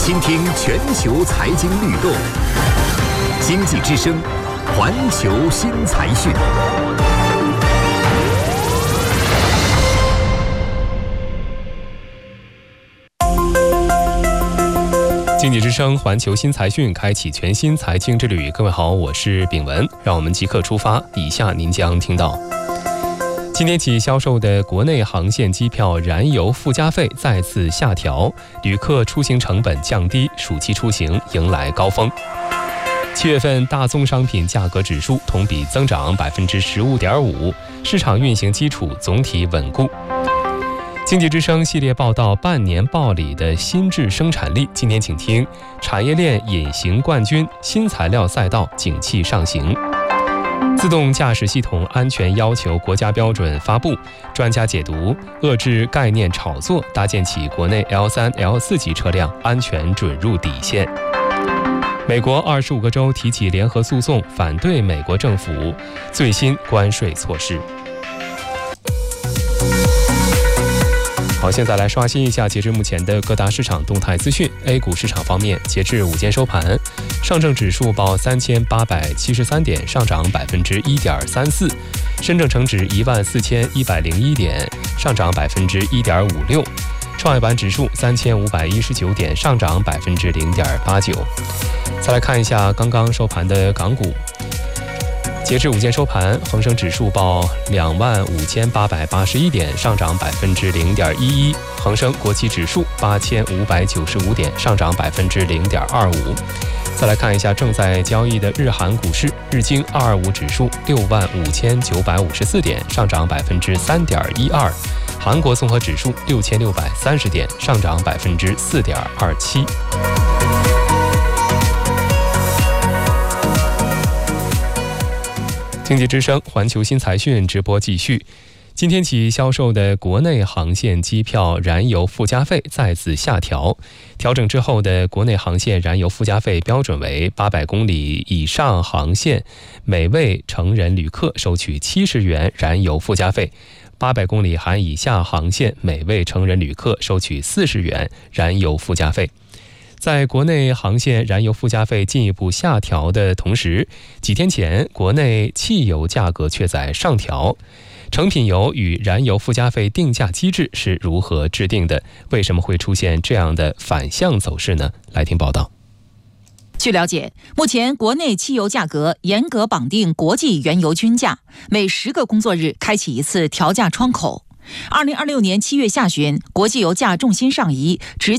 倾听全球财经律动，经济之声，环球新财讯。经济之声环球新财讯开启全新财经之旅。各位好，我是炳文，让我们即刻出发。以下您将听到：今天起销售的国内航线机票燃油附加费再次下调，旅客出行成本降低，暑期出行迎来高峰。7月份大宗商品价格指数同比增长15.5%，市场运行基础总体稳固。经济之声系列报道半年报里的新质生产力，今天请听产业链隐形冠军，新材料赛道景气上行。自动驾驶系统安全要求国家标准发布，专家解读遏制概念炒作，搭建起国内 L3、L4 级车辆安全准入底线。美国25个州提起联合诉讼，反对美国政府最新关税措施。好，现在来刷新一下截至目前的各大市场动态资讯。A 股市场方面，截至午间收盘，上证指数报3873点，上涨1.34%；深证成指14101点，上涨1.56%；创业板指数3519点，上涨0.89%。再来看一下刚刚收盘的港股。截至午间收盘，恒生指数报25881点，上涨0.11%；恒生国企指数8595点，上涨0.25%。再来看一下正在交易的日韩股市，日经225指数65954点，上涨3.12%；韩国综合指数6630点，上涨4.27%。经济之声环球新财讯直播继续。今天起销售的国内航线机票燃油附加费再次下调，调整之后的国内航线燃油附加费标准为800公里以上航线，每位成人旅客收取70元燃油附加费；800公里含以下航线，每位成人旅客收取40元燃油附加费。在国内航线燃油附加费进一步下调的同时，几天前国内汽油价格却在上调。成品油与燃油附加费定价机制是如何制定的？为什么会出现这样的反向走势呢？来听报道。 据了解，目前国内汽油价格严格绑定国际原油均价，每10个工作日开启一次调价窗口。2026年7月下旬，国际油价重心上移，直